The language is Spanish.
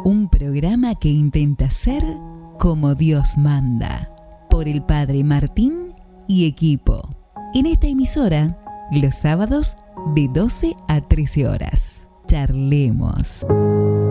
Un programa que intenta ser como Dios manda, por el Padre Martín y equipo. En esta emisora, los sábados de 12 a 13 horas. Charlemos.